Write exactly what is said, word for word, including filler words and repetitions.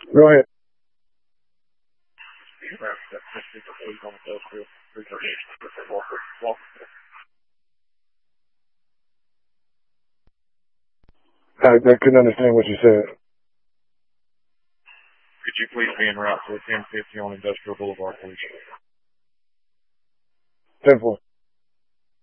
Go ahead. I, I couldn't understand what you said. Could you please be en route to ten fifty on Industrial Boulevard, please? ten four.